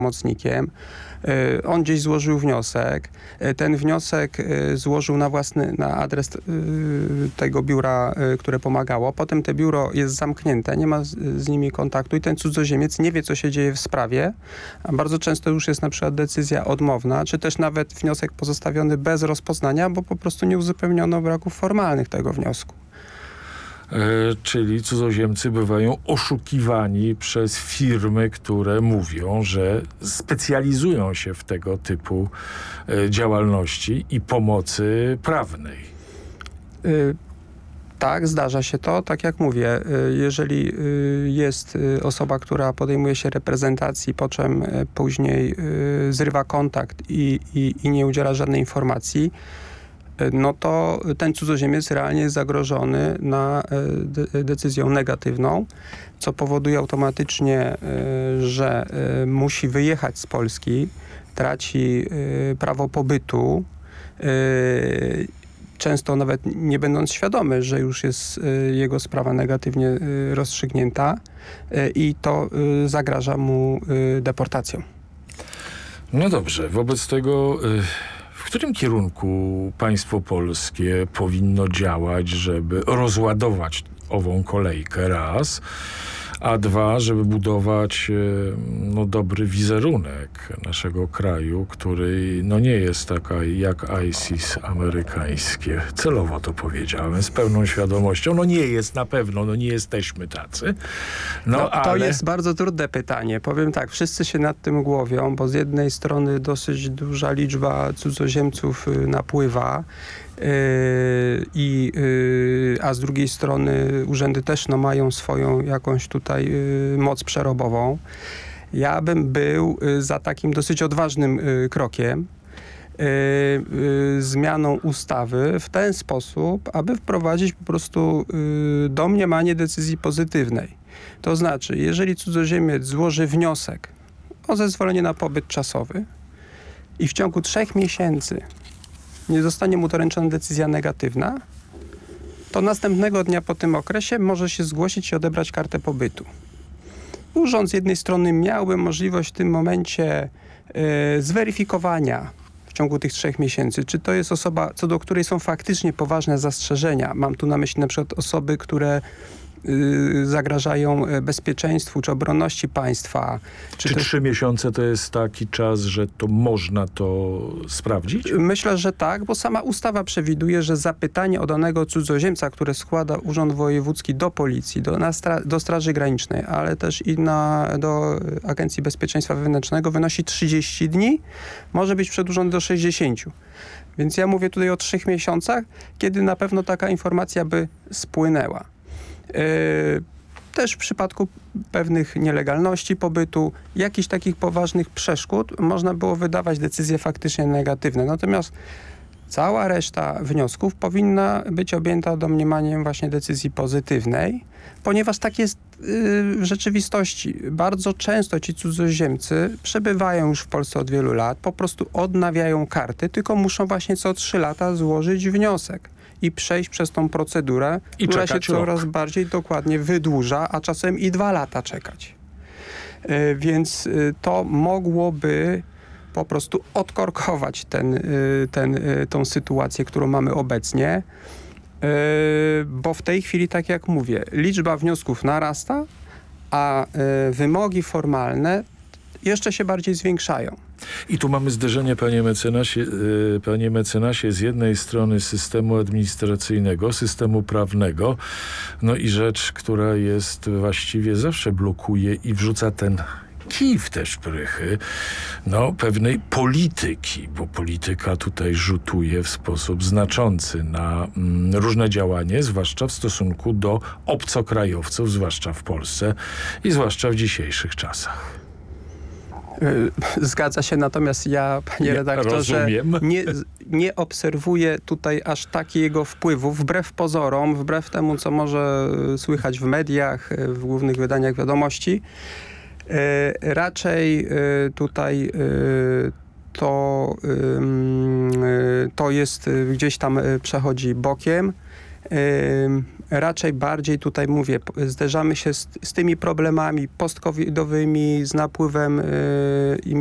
pomocnikiem. On gdzieś złożył wniosek. Ten wniosek złożył na adres tego biura, które pomagało. Potem to biuro jest zamknięte, nie ma z nimi kontaktu i ten cudzoziemiec nie wie, co się dzieje w sprawie. A bardzo często już jest na przykład decyzja odmowna, czy też nawet wniosek pozostawiony bez rozpoznania, bo po prostu nie uzupełniono braków formalnych tego wniosku. Czyli cudzoziemcy bywają oszukiwani przez firmy, które mówią, że specjalizują się w tego typu działalności i pomocy prawnej. Tak, zdarza się to. Tak jak mówię, jeżeli jest osoba, która podejmuje się reprezentacji, po czym później zrywa kontakt i nie udziela żadnej informacji, no to ten cudzoziemiec realnie jest zagrożony na decyzją negatywną, co powoduje automatycznie, że musi wyjechać z Polski, traci prawo pobytu, często nawet nie będąc świadomy, że już jest jego sprawa negatywnie rozstrzygnięta i to zagraża mu deportacją. No dobrze, wobec tego w którym kierunku państwo polskie powinno działać, żeby rozładować ową kolejkę raz, a dwa, żeby budować dobry wizerunek naszego kraju, który nie jest taka jak ISIS amerykańskie. Celowo to powiedziałem, z pełną świadomością. Nie jest na pewno, nie jesteśmy tacy. Ale... To jest bardzo trudne pytanie. Powiem tak, wszyscy się nad tym głowią, bo z jednej strony dosyć duża liczba cudzoziemców napływa, a z drugiej strony urzędy też mają swoją jakąś tutaj moc przerobową. Ja bym był za takim dosyć odważnym krokiem, zmianą ustawy w ten sposób, aby wprowadzić po prostu domniemanie decyzji pozytywnej. To znaczy, jeżeli cudzoziemiec złoży wniosek o zezwolenie na pobyt czasowy i w ciągu 3 miesięcy nie zostanie mu doręczona decyzja negatywna, to następnego dnia po tym okresie może się zgłosić i odebrać kartę pobytu. Urząd z jednej strony miałby możliwość w tym momencie zweryfikowania w ciągu tych 3 miesięcy, czy to jest osoba, co do której są faktycznie poważne zastrzeżenia. Mam tu na myśli na przykład osoby, które zagrażają bezpieczeństwu czy obronności państwa. Czy 3 miesiące to jest taki czas, że to można to sprawdzić? Myślę, że tak, bo sama ustawa przewiduje, że zapytanie o danego cudzoziemca, które składa Urząd Wojewódzki do Policji, do Straży Granicznej, ale też i do Agencji Bezpieczeństwa Wewnętrznego wynosi 30 dni, może być przedłużony do 60. Więc ja mówię tutaj o 3 miesiącach, kiedy na pewno taka informacja by spłynęła. Też w przypadku pewnych nielegalności pobytu, jakichś takich poważnych przeszkód, można było wydawać decyzje faktycznie negatywne. Natomiast cała reszta wniosków powinna być objęta domniemaniem właśnie decyzji pozytywnej, ponieważ tak jest w rzeczywistości. Bardzo często ci cudzoziemcy przebywają już w Polsce od wielu lat, po prostu odnawiają karty, tylko muszą właśnie co 3 lata złożyć wniosek i przejść przez tą procedurę, która się coraz bardziej dokładnie wydłuża, a czasem i 2 lata czekać. Więc to mogłoby po prostu odkorkować tą sytuację, którą mamy obecnie, bo w tej chwili, tak jak mówię, liczba wniosków narasta, a wymogi formalne jeszcze się bardziej zwiększają. I tu mamy zderzenie, panie mecenasie, z jednej strony systemu administracyjnego, systemu prawnego, i rzecz, która jest właściwie zawsze blokuje i wrzuca ten kij w te szprychy, pewnej polityki, bo polityka tutaj rzutuje w sposób znaczący na różne działanie, zwłaszcza w stosunku do obcokrajowców, zwłaszcza w Polsce i zwłaszcza w dzisiejszych czasach. Zgadza się, natomiast ja, panie redaktorze, nie obserwuję tutaj aż takiego wpływu, wbrew pozorom, wbrew temu, co może słychać w mediach, w głównych wydaniach wiadomości. Raczej tutaj to jest gdzieś tam przechodzi bokiem Raczej bardziej tutaj mówię, zderzamy się z tymi problemami post-covidowymi, z napływem